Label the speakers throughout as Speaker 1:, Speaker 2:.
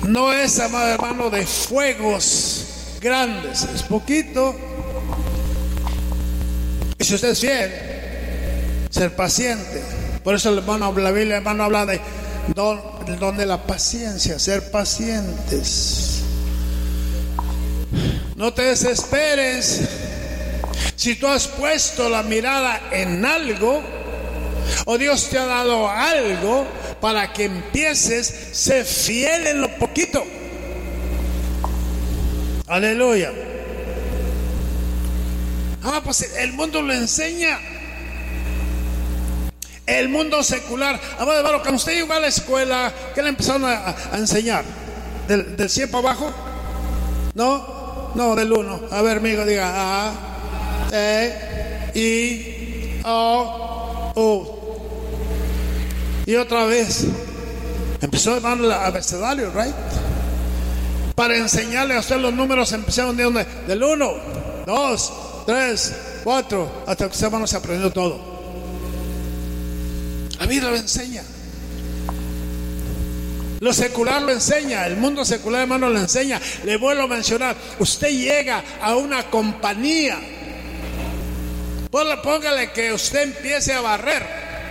Speaker 1: no es, amado hermano, de fuegos grandes, es poquito. Y si usted es fiel, ser paciente. Por eso la Biblia, hermano, habla de don de la paciencia, ser pacientes. No te desesperes. Si tú has puesto la mirada en algo, o Dios te ha dado algo para que empieces, sé fiel en lo poquito. Aleluya. Pues el mundo lo enseña. El mundo secular. Hermano, cuando usted llegó a la escuela, ¿qué le empezaron a enseñar? ¿Del 100 para abajo? No, del 1. A ver, amigo, diga A, E, I, O, U. Y otra vez empezó, hermano, el abecedario, right? Para enseñarle a usted los números, empezaron del 1, 2, 3, 4, hasta que usted, hermano, se aprendió todo. La Biblia lo enseña. Lo secular lo enseña. El mundo secular, hermano, lo enseña. Le vuelvo a mencionar. Usted llega a una compañía, póngale que usted empiece a barrer,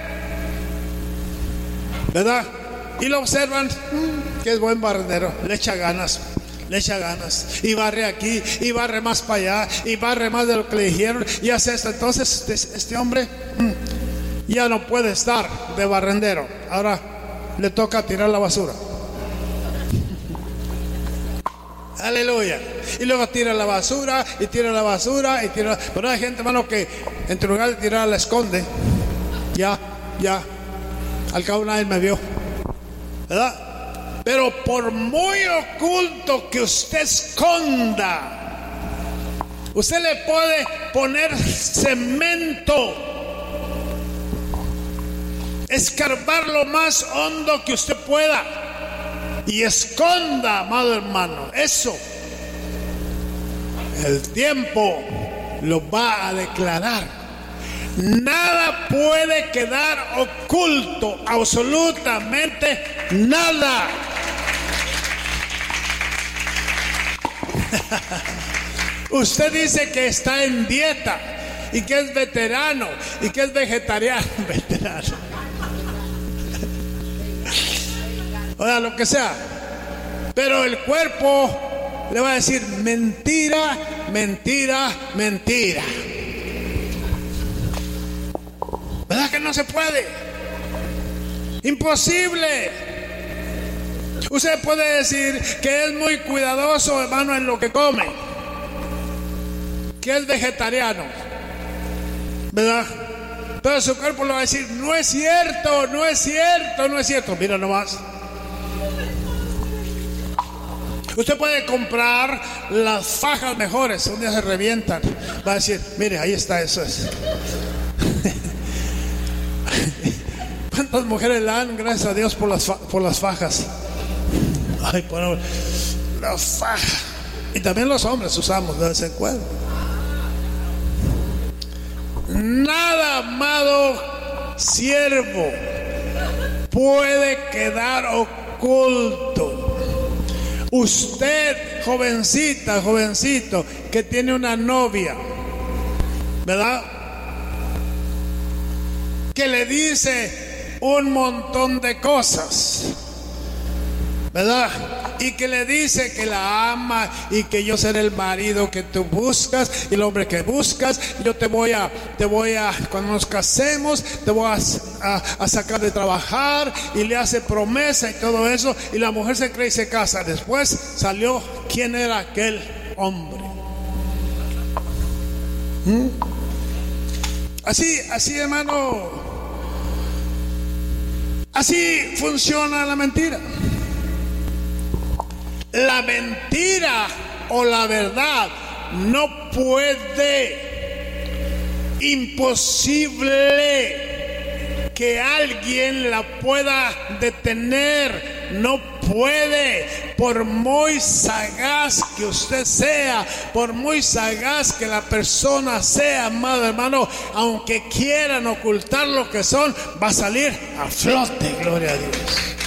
Speaker 1: ¿verdad? Y lo observan, que es buen barrendero, le echa ganas, y barre aquí, y barre más para allá, y barre más de lo que le dijeron, y hace esto. Entonces este hombre ya no puede estar de barrendero, ahora le toca tirar la basura. Aleluya. Y luego tira la basura, y tira la basura, y tira. Pero hay gente, hermano, que en lugar de tirar la esconde. Ya, al cabo nadie me vio, ¿verdad? Pero por muy oculto que usted esconda, usted le puede poner cemento, escarbar lo más hondo que usted pueda y esconda, amado hermano, eso. El tiempo lo va a declarar. Nada puede quedar oculto, absolutamente nada. Usted dice que está en dieta y que es veterano y que es vegetariano, veterano, o sea, lo que sea, pero el cuerpo le va a decir mentira, mentira, mentira. ¿Verdad que no se puede? Imposible. Usted puede decir que es muy cuidadoso, hermano, en lo que come, que es vegetariano, ¿verdad? Pero su cuerpo le va a decir, no es cierto, no es cierto, no es cierto. Mira nomás. Usted puede comprar las fajas mejores, un día se revientan, va a decir, mire, ahí está, eso es. ¿Cuántas mujeres le dan gracias a Dios por las fajas? Ay, por las fajas. Y también los hombres usamos de vez en cuando. Nada, amado siervo, puede quedar oculto. Usted, jovencita, jovencito, que tiene una novia, ¿verdad? Que le dice un montón de cosas, ¿verdad? Y que le dice que la ama y que yo seré el marido que tú buscas y el hombre que buscas. Yo te voy a, cuando nos casemos, te voy a sacar de trabajar, y le hace promesa y todo eso, y la mujer se cree y se casa. Después salió quién era aquel hombre. Así, hermano, así funciona la mentira. La mentira o la verdad no puede, imposible que alguien la pueda detener. No puede, por muy sagaz que usted sea, por muy sagaz que la persona sea, amado hermano, aunque quieran ocultar lo que son, va a salir a flote, gloria a Dios.